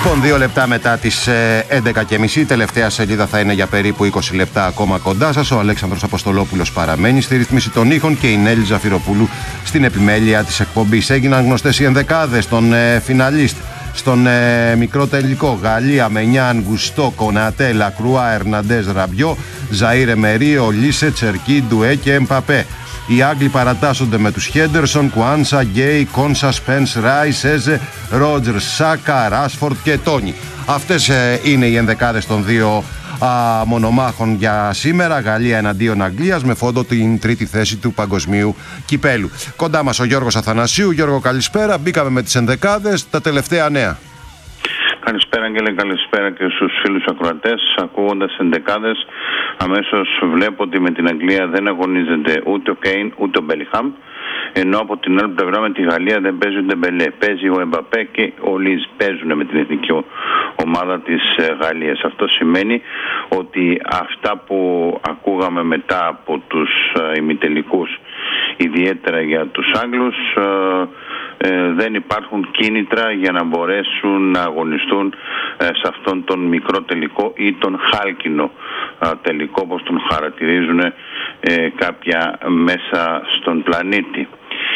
Λοιπόν, 2 λεπτά μετά τις 11.30, η τελευταία σελίδα θα είναι για περίπου 20 λεπτά ακόμα κοντά σας. Ο Αλέξανδρος Αποστολόπουλος παραμένει στη ρύθμιση των ήχων και η Νέλη Ζαφυροπούλου στην επιμέλεια της εκπομπής. Έγιναν γνωστές οι ενδεκάδες των φιναλίστ στον μικρό τελικό. Γαλλία, Μενιάν, Γκουστό, Κονατέ, Λακρουά, Ερναντές, Ραμπιό, Ζαΐρε Μερί, Ολίσε, Τσερκί, Ντουέ και Εμπαπέ. Οι Άγγλοι παρατάσσονται με τους Χέντερσον, Κουάνσα, Γκέι, Κόνσα, Σπένς, Ράις, Έζε, Ρότζερ, Σάκα, Ράσφορντ και Τόνι. Αυτές είναι οι ενδεκάδες των δύο μονομάχων για σήμερα. Γαλλία εναντίον Αγγλίας, με φόντο την τρίτη θέση του παγκοσμίου κυπέλου. Κοντά μας ο Γιώργος Αθανασίου. Γιώργο, καλησπέρα. Μπήκαμε με τις ενδεκάδες. Τα τελευταία νέα. Καλησπέρα, Άγγελε, καλησπέρα και στους φίλους ακροατές. Ακούγοντας ενδεκάδες, αμέσως βλέπω ότι με την Αγγλία δεν αγωνίζεται ούτε ο Κέιν ούτε ο Μπέλιγχαμ. Ενώ από την άλλη πλευρά με τη Γαλλία δεν παίζει ο Ντεμπελέ. Παίζει ο Εμπαπέ και ο Λιζ. Παίζουν με την εθνική ομάδα της Γαλλίας. Αυτό σημαίνει ότι αυτά που ακούγαμε μετά από τους ημιτελικούς, ιδιαίτερα για τους Άγγλους, δεν υπάρχουν κίνητρα για να μπορέσουν να αγωνιστούν σε αυτόν τον μικρό τελικό ή τον χάλκινο τελικό, όπως τον χαρακτηρίζουν κάποια μέσα στον πλανήτη.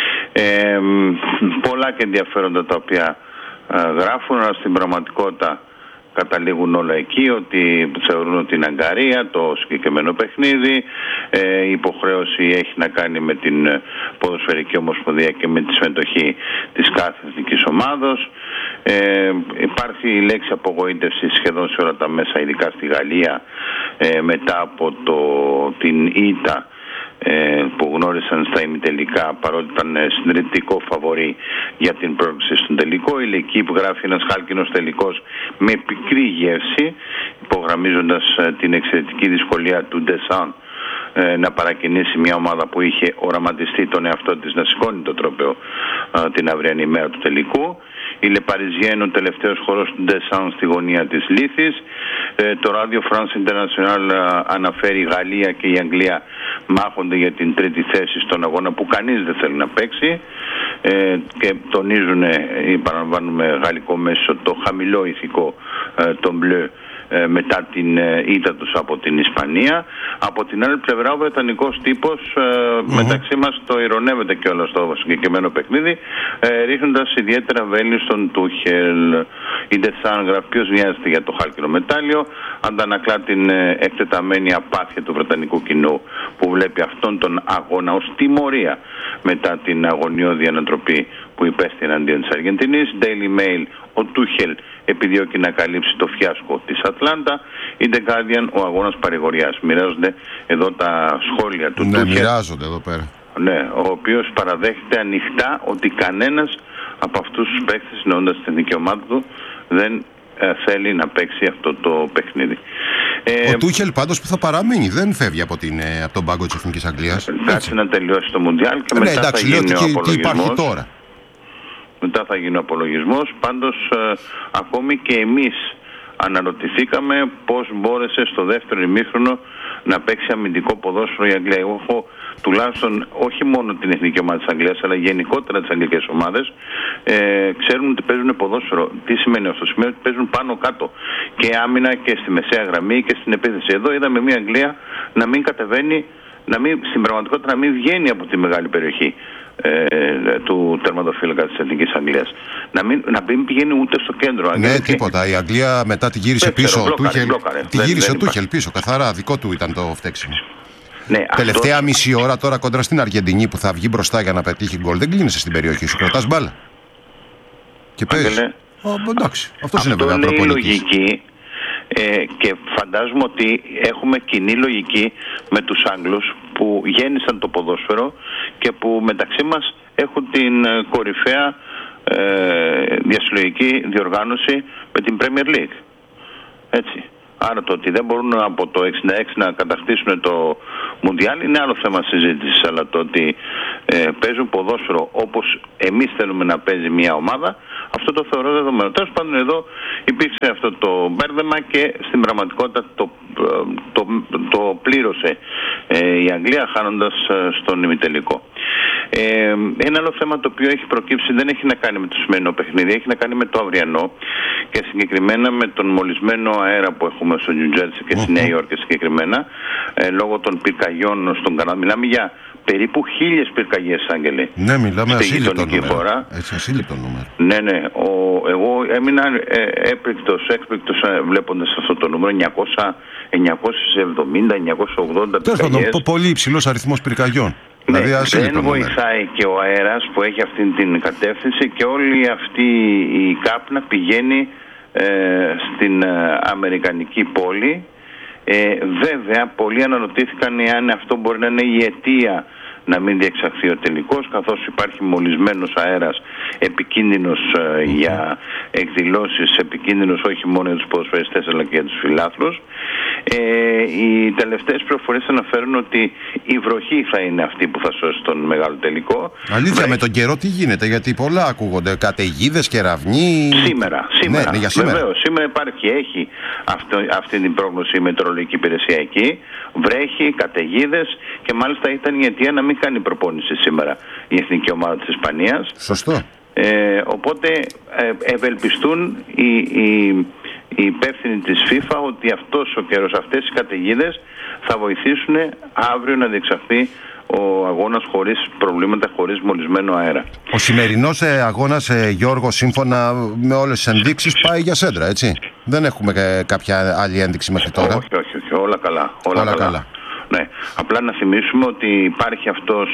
Πολλά και ενδιαφέροντα τα οποία γράφουν, αλλά στην πραγματικότητα καταλήγουν όλα εκεί, ότι θεωρούν ότι είναι αγκαρία το συγκεκριμένο παιχνίδι. Η υποχρέωση έχει να κάνει με την ποδοσφαιρική ομοσπονδία και με τη συμμετοχή της κάθε εθνικής ομάδος. Υπάρχει η λέξη απογοήτευση σχεδόν σε όλα τα μέσα, ειδικά στη Γαλλία, μετά από την ήττα που γνώρισαν στα ημιτελικά, παρότι ήταν συντηρητικό φαβορί για την πρόκληση στον τελικό. Η Λεκύπ γράφει ένας χάλκινος τελικός με πικρή γεύση, υπογραμμίζοντας την εξαιρετική δυσκολία του Ντεσάν να παρακινήσει μια ομάδα που είχε οραματιστεί τον εαυτό της να σηκώνει το τρόπαιο την αυριανή μέρα του τελικού. Η Λεπαριζιέν, ο τελευταίος χορός του Ντεσάν στη γωνία της λύθης. Το Radio France International αναφέρει η Γαλλία και η Αγγλία μάχονται για την τρίτη θέση στον αγώνα που κανείς δεν θέλει να παίξει, και τονίζουν, παραλαμβάνουμε γαλλικό μέσο, το χαμηλό ηθικό των μπλε μετά την ήττα τους από την Ισπανία. Από την άλλη πλευρά ο βρετανικός τύπος μεταξύ μας το ειρωνεύεται και όλο στο συγκεκριμένο παιχνίδι, ρίχνοντας ιδιαίτερα βέλη στον Τούχελ. Η Ντεσάν γράφει ποιος νοιάζεται για το χάλκινο μετάλλιο, αντανακλά την εκτεταμένη απάθεια του βρετανικού κοινού που βλέπει αυτόν τον αγώνα ως τιμωρία μετά την αγωνιώδη ανατροπή που υπέστη εναντίον της Αργεντινής. Daily Mail, ο Τούχελ επιδιώκει να καλύψει το φιάσκο της Ατλάντα. Η The Guardian, ο αγώνας παρηγοριάς. Μοιράζονται εδώ τα σχόλια του Τούχελ. Ναι, μοιράζονται εδώ πέρα. Ναι, ο οποίος παραδέχεται ανοιχτά ότι κανένας από αυτούς τους παίκτες, εννοώντας την εθνική ομάδα του, δεν θέλει να παίξει αυτό το παιχνίδι. Ο Τούχελ πάντως που θα παραμείνει, δεν φεύγει από τον πάγκο της Εθνικής Αγγλίας. Κάτσε να τελειώσει το Μουντιάλ και μετά θα γίνει ο απολογισμός. Μετά θα γίνει ο απολογισμός. Πάντως ακόμη και εμείς αναρωτηθήκαμε πώς μπόρεσε στο δεύτερο ημίχρονο να παίξει αμυντικό ποδόσφαιρο η Αγγλία. Εγώ έχω τουλάχιστον όχι μόνο την εθνική ομάδα της Αγγλίας, αλλά γενικότερα τις αγγλικές ομάδες, ξέρουν ότι παίζουν ποδόσφαιρο. Τι σημαίνει αυτό? Σημαίνει ότι παίζουν πάνω κάτω και άμυνα και στη μεσαία γραμμή και στην επίθεση. Εδώ είδαμε μια Αγγλία να μην κατεβαίνει, στην πραγματικότητα να μην βγαίνει από τη μεγάλη περιοχή του τερματοφύλακα της Εθνικής Αγγλίας. Να μην πηγαίνει ούτε στο κέντρο. Ναι, τίποτα. Η Αγγλία μετά τη γύρισε πίσω. Τη γύρισε ο Τούχελ πίσω, καθαρά. Δικό του ήταν το φταίξιμο. Ναι, τελευταία μισή ώρα τώρα κόντρα στην Αργεντινή που θα βγει μπροστά για να πετύχει γκολ. Δεν κλείνεσαι στην περιοχή σου, κρατάς μπάλα και παίζεις. Εντάξει, αυτό είναι βέβαια προπονητής. Και φαντάζομαι ότι έχουμε κοινή λογική με τους Άγγλους που γέννησαν το ποδόσφαιρο και που μεταξύ μας έχουν την κορυφαία διασυλλογική διοργάνωση με την Premier League. Έτσι. Άρα το ότι δεν μπορούν από το 66 να κατακτήσουν το Μουντιάλ είναι άλλο θέμα συζήτησης, αλλά το ότι παίζουν ποδόσφαιρο όπως εμείς θέλουμε να παίζει μια ομάδα, αυτό το θεωρώ δεδομένο. Τέλος πάντων, εδώ υπήρξε αυτό το μπέρδεμα και στην πραγματικότητα το πλήρωσε η Αγγλία χάνοντας στον ημιτελικό. Ένα άλλο θέμα το οποίο έχει προκύψει δεν έχει να κάνει με το σημερινό παιχνίδι, έχει να κάνει με το αυριανό και συγκεκριμένα με τον μολυσμένο αέρα που έχουμε στο Νιου Τζέρσι και στη Νέα Υόρκη συγκεκριμένα, λόγω των πυρκαγιών στον Καναδά. Μιλάμε για περίπου 1.000 πυρκαγιές, Άγγελε. Ναι, μιλάμε ασύλληπτο νούμερο. Ασύλληπτο νούμερο. Ναι. Εγώ έμεινα έκπληκτος βλέποντας αυτό το νούμερο, 970-980 πυρκαγιές. Πολύ υψηλός αριθμός πυρκαγιών. Ναι, δεν βοηθάει και ο αέρας που έχει αυτή την κατεύθυνση και όλη αυτή η κάπνα πηγαίνει στην αμερικανική πόλη. Βέβαια, πολλοί αναρωτήθηκαν εάν αυτό μπορεί να είναι η αιτία να μην διεξαχθεί ο τελικός, καθώς υπάρχει μολυσμένος αέρας, επικίνδυνος για εκδηλώσεις, επικίνδυνος όχι μόνο για τους ποδοσφαιριστές αλλά και για τους φιλάθλους. Οι τελευταίες πληροφορίες αναφέρουν ότι η βροχή θα είναι αυτή που θα σώσει τον μεγάλο τελικό. Αλήθεια, με τον καιρό τι γίνεται, γιατί πολλά ακούγονται, καταιγίδες, κεραυνοί. Σήμερα. Ναι, για σήμερα. Βεβαίως, σήμερα έχει αυτή την πρόγνωση η μετεωρολογική υπηρεσία εκεί. Βρέχει, καταιγίδες και μάλιστα ήταν η αιτία να μην κάνει προπόνηση σήμερα η εθνική ομάδα της Ισπανίας. Σωστό. Οπότε ευελπιστούν οι υπεύθυνοι της FIFA ότι αυτός ο καιρός, αυτές οι καταιγίδες θα βοηθήσουν αύριο να διεξαχθεί ο αγώνας χωρίς προβλήματα, χωρίς μολυσμένο αέρα. Ο σημερινός αγώνας, Γιώργο, σύμφωνα με όλες τις ενδείξεις, πάει για σέντρα, έτσι? Δεν έχουμε κάποια άλλη ένδειξη μέχρι τώρα. Όχι. Όλα καλά. Όλα καλά. Ναι. Απλά να θυμίσουμε ότι υπάρχει αυτός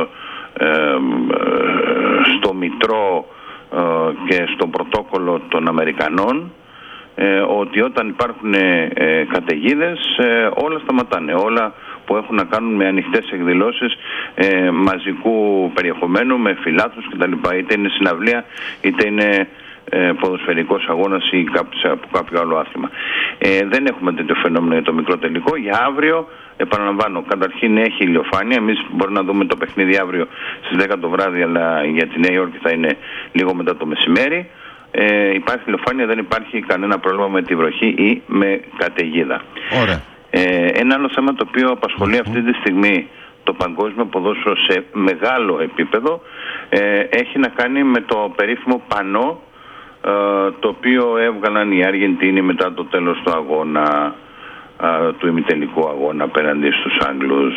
στο μητρό και στο πρωτόκολλο των Αμερικανών, ότι όταν υπάρχουν καταιγίδες όλα σταματάνε. Όλα που έχουν να κάνουν με ανοιχτές εκδηλώσεις μαζικού περιεχομένου, με φιλάθλους κτλ. Είτε είναι συναυλία, είτε είναι ποδοσφαιρικός αγώνας ή από κάποιο άλλο άθλημα. Δεν έχουμε τέτοιο φαινόμενο για το μικρό τελικό. Για αύριο, επαναλαμβάνω, καταρχήν έχει ηλιοφάνεια. Εμείς μπορούμε να δούμε το παιχνίδι αύριο στις 10 το βράδυ, αλλά για τη Νέα Υόρκη θα είναι λίγο μετά το μεσημέρι. Υπάρχει ηλιοφάνεια, δεν υπάρχει κανένα πρόβλημα με τη βροχή ή με καταιγίδα. Ωραία. Ένα άλλο θέμα το οποίο απασχολεί αυτή τη στιγμή το παγκόσμιο ποδόσφαιρο σε μεγάλο επίπεδο έχει να κάνει με το περίφημο πανό το οποίο έβγαλαν οι Αργεντίνοι μετά το τέλος του αγώνα, του ημιτελικού αγώνα απέναντι στους Άγγλους,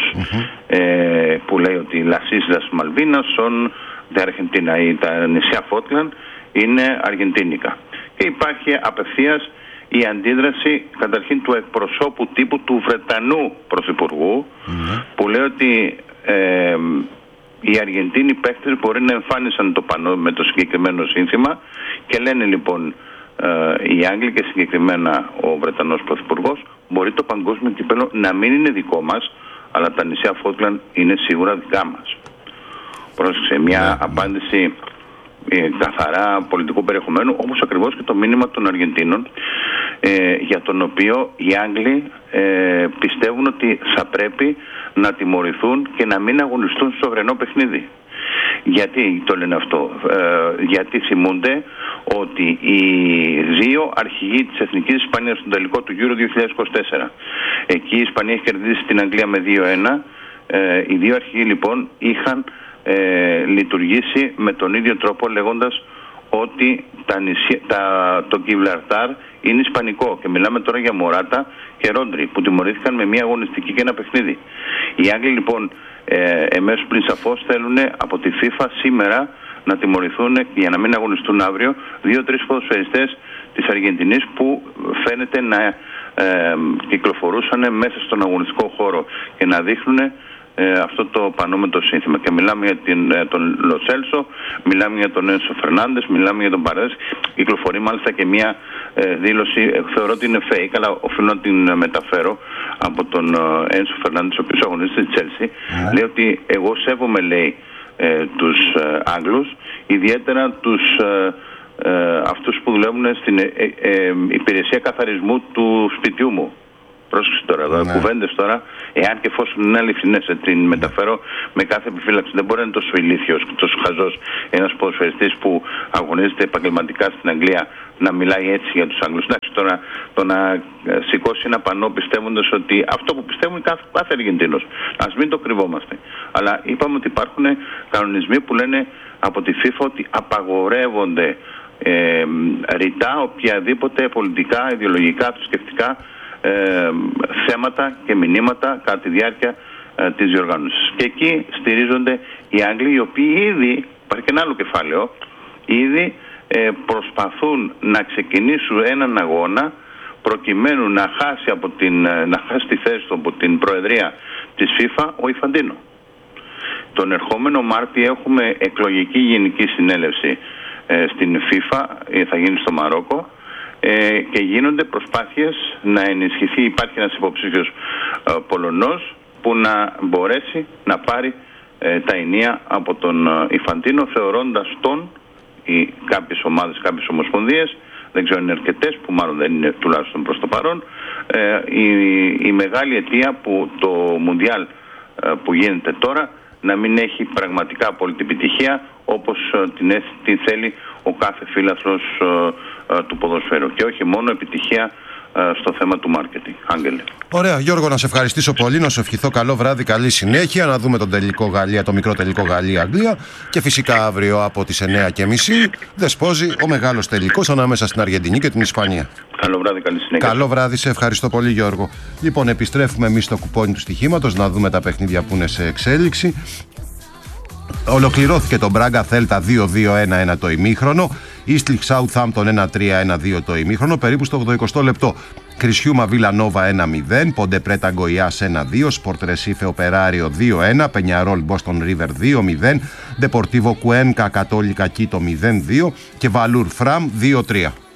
που λέει ότι las Islas Malvinas son de Argentina, ή τα νησιά Φότλαντ είναι αργεντίνικα. Και υπάρχει απευθείας η αντίδραση καταρχήν του εκπροσώπου τύπου του Βρετανού Πρωθυπουργού, που λέει ότι οι Αργεντίνοι παίκτες μπορεί να εμφάνισαν το πανό με το συγκεκριμένο σύνθημα και λένε λοιπόν οι Άγγλοι και συγκεκριμένα ο Βρετανός Πρωθυπουργός, μπορεί το παγκόσμιο κύπελλο να μην είναι δικό μας, αλλά τα νησιά Φότλαντ είναι σίγουρα δικά μας. Πρόσεξε, μια απάντηση καθαρά πολιτικού περιεχομένου, όπως ακριβώς και το μήνυμα των Αργεντίνων, για τον οποίο οι Άγγλοι πιστεύουν ότι θα πρέπει να τιμωρηθούν και να μην αγωνιστούν στο αυριανό παιχνίδι. Γιατί το λένε αυτό? Γιατί θυμούνται ότι οι δύο αρχηγοί της Εθνικής Ισπανίας στον τελικό του Euro 2024, εκεί η Ισπανία έχει κερδίσει την Αγγλία με 2-1, οι δύο αρχηγοί λοιπόν είχαν λειτουργήσει με τον ίδιο τρόπο, λέγοντας ότι το Γιβραλτάρ είναι ισπανικό, και μιλάμε τώρα για Μωράτα και Ρόντρι που τιμωρήθηκαν με μια αγωνιστική και ένα παιχνίδι. Οι Άγγλοι λοιπόν εμέσως πριν σαφώς θέλουν από τη FIFA σήμερα να τιμωρηθούν για να μην αγωνιστούν αύριο 2-3 ποδοσφαιριστές της Αργεντινής που φαίνεται να κυκλοφορούσαν μέσα στον αγωνιστικό χώρο και να δείχνουν αυτό το πανό με το σύνθημα. Και μιλάμε για τον Λο Σέλσο, μιλάμε για τον Ένσο Φερνάντες, μιλάμε για τον Παρές. Κυκλοφορεί μάλιστα και μια δήλωση, θεωρώ ότι είναι fake, αλλά οφείλω να την μεταφέρω, από τον Ένσο Φερνάντες, ο οποίος αγωνίζεται στη Τσέλσι. Λέει ότι εγώ σέβομαι, λέει, τους Άγγλους, ιδιαίτερα αυτούς που δουλεύουν στην υπηρεσία καθαρισμού του σπιτιού μου. Πρόσεξε τώρα, κουβέντες τώρα, εάν και εφόσον είναι αληθινές, την μεταφέρω με κάθε επιφύλαξη. Δεν μπορεί να είναι τόσο ηλίθιος και τόσο χαζός ένας ποδοσφαιριστής που αγωνίζεται επαγγελματικά στην Αγγλία να μιλάει έτσι για τους Άγγλους. Εντάξει, τώρα το να σηκώσει ένα πανό πιστεύοντας ότι αυτό που πιστεύουν κάθε Αργεντίνος. Ας μην το κρυβόμαστε. Αλλά είπαμε ότι υπάρχουν κανονισμοί που λένε από τη FIFA ότι απαγορεύονται ρητά οποιαδήποτε πολιτικά, ιδεολογικά, θρησκευτικά θέματα και μηνύματα κατά τη διάρκεια της διοργάνωσης. Και εκεί στηρίζονται οι Άγγλοι, οι οποίοι ήδη, υπάρχει και ένα άλλο κεφάλαιο, ήδη προσπαθούν να ξεκινήσουν έναν αγώνα προκειμένου να χάσει τη θέση του από την προεδρία της FIFA ο Ιφαντίνο. Τον ερχόμενο Μάρτι έχουμε εκλογική γενική συνέλευση στην FIFA, θα γίνει στο Μαρόκο, και γίνονται προσπάθειες να ενισχυθεί. Υπάρχει ένας υποψήφιος Πολωνός που να μπορέσει να πάρει τα ενία από τον Ιφαντίνο, θεωρώντας τον ή κάποιες ομάδες, κάποιες ομοσπονδίες, δεν ξέρω αν είναι αρκετές, που μάλλον δεν είναι τουλάχιστον προς το παρόν, η μεγάλη αιτία που το Μουντιάλ που γίνεται τώρα να μην έχει πραγματικά απόλυτη επιτυχία όπως την θέλει ο κάθε φίλαθλος του ποδοσφαίρου, και όχι μόνο επιτυχία στο θέμα του μάρκετινγκ. Άγγελε. Ωραία, Γιώργο, να σε ευχαριστήσω πολύ, να σου ευχηθώ καλό βράδυ, καλή συνέχεια, να δούμε τον τελικό Γαλλία, το μικρό τελικό Γαλλία-Αγγλία, και φυσικά αύριο από τις 9:30 δεσπόζει ο μεγάλος τελικός ανάμεσα στην Αργεντινή και την Ισπανία. Καλό βράδυ, καλή συνέχεια. Καλό βράδυ, σε ευχαριστώ πολύ, Γιώργο. Λοιπόν, επιστρέφουμε εμείς στο κουπόνι του στοιχήματος, να δούμε τα παιχνίδια που είναι σε εξέλιξη. Ολοκληρώθηκε το Μπράγκα Θέλτα 2-2-1-1 το ημίχρονο. Ίστλιχ Southampton 1-3-1-2 το ημίχρονο. Περίπου στο 80 λεπτό. Κρισιούμα Βίλα Νόβα 1-0. Ποντε Πρέτα Γκοϊάς 1-2. Σπορτ Ρεσίφε Οπεράριο 2-1. Πενιαρόλ Μπόστον Ρίβερ 2-0. Ντεπορτίβο Κουένκα Κατόλικα Κίτο 0-2. Και Βαλούρ Φραμ 2-3.